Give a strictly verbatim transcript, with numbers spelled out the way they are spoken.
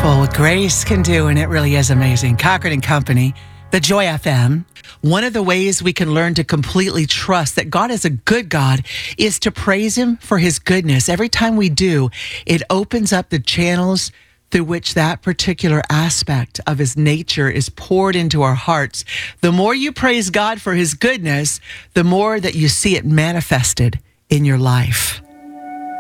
wonderful what grace can do, and it really is amazing. Cochran and Company, the Joy F M. One of the ways we can learn to completely trust that God is a good God is to praise Him for His goodness. Every time we do, it opens up the channels through which that particular aspect of His nature is poured into our hearts. The more you praise God for His goodness, the more that you see it manifested in your life.